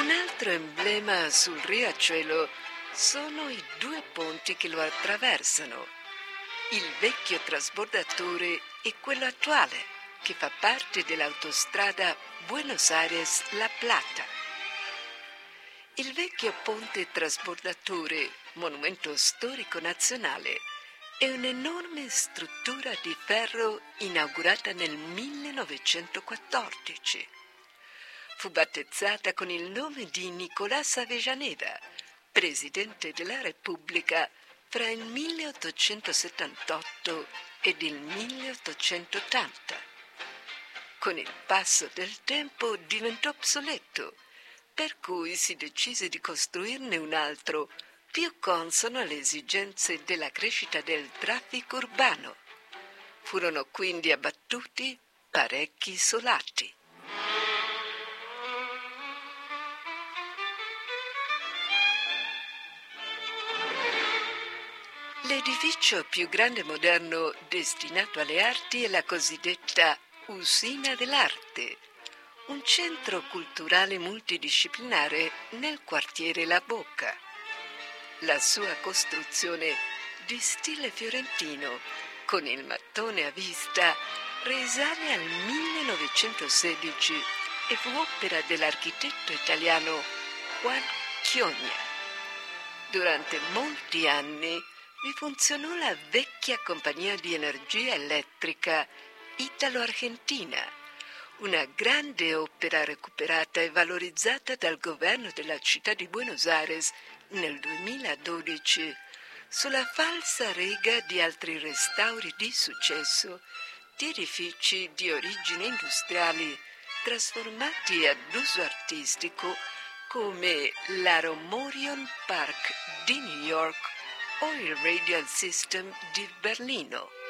Un altro emblema sul riachuelo sono i due ponti che lo attraversano, il vecchio trasbordatore e quello attuale, che fa parte dell'autostrada Buenos Aires-La Plata. Il vecchio ponte trasbordatore, monumento storico nazionale, è un'enorme struttura di ferro inaugurata nel 1914. Fu battezzata con il nome di Nicolás Avellaneda, presidente della Repubblica fra il 1878 ed il 1880. Con il passo del tempo diventò obsoleto, per cui si decise di costruirne un altro più consono alle esigenze della crescita del traffico urbano. Furono quindi abbattuti parecchi isolati. L'edificio più grande e moderno destinato alle arti è la cosiddetta Usina dell'Arte, un centro culturale multidisciplinare nel quartiere La Boca. La sua costruzione di stile fiorentino, con il mattone a vista, risale al 1916 e fu opera dell'architetto italiano Juan Chiogna. Durante molti anni vi funzionò la vecchia compagnia di energia elettrica italo-argentina, una grande opera recuperata e valorizzata dal governo della città di Buenos Aires nel 2012 sulla falsa riga di altri restauri di successo di edifici di origine industriali trasformati ad uso artistico come l'Aromorion Park di New York o il Radial System di Berlino.